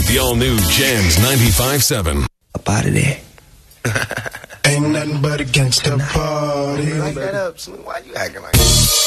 The all-new Jams 95.7. Up out of there. Ain't nothing but a gangsta party. Like that up, Snoop. Why you acting like that?